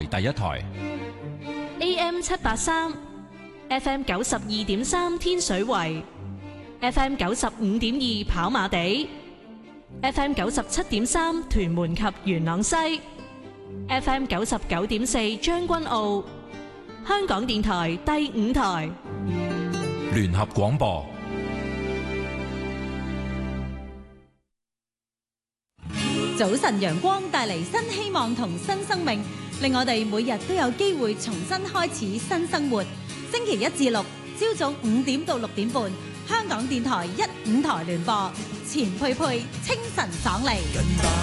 第一台 AM 783 FM 92.3天水圍 FM 95.2跑馬地 FM 97.3屯門及元朗西 FM 99.4將軍澳，香港電台第5台聯合廣播。 早晨陽光帶嚟新希望同新生命，令我哋每日都有機會重新開始新生活。星期1至6朝早5點到6點半，香港電台1、5台聯播，錢佩佩清晨爽利。